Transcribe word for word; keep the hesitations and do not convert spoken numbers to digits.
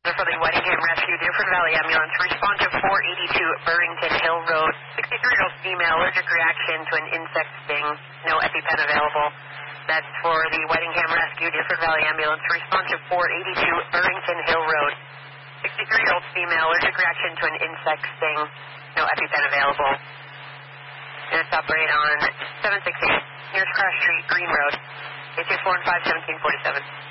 For the Whitingham Rescue, Deerfoot Valley Ambulance, respond to four eighty-two Burrington Hill Road. sixty-three-year-old female, allergic reaction to an insect sting, no EpiPen available. That's for the Whitingham Rescue, Deerfoot Valley Ambulance, respond to four eighty-two Burrington Hill Road. sixty-three-year-old female, allergic reaction to an insect sting, no EpiPen available. Units operate on seven sixty-eight, nearest Cross Street, Green Road, eight six four and five seventeen forty-seven.